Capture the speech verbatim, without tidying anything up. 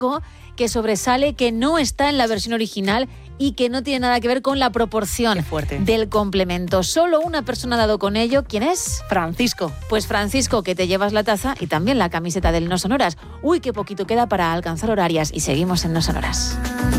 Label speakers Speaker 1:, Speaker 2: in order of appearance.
Speaker 1: que sobresale, que no está en la versión original y que no tiene nada que ver con la proporción del complemento. Solo una persona ha dado con ello. ¿Quién es?
Speaker 2: Francisco.
Speaker 1: Pues Francisco, que te llevas la taza y también la camiseta del No Sonoras. Uy, qué poquito queda para alcanzar horarias y seguimos en No Sonoras.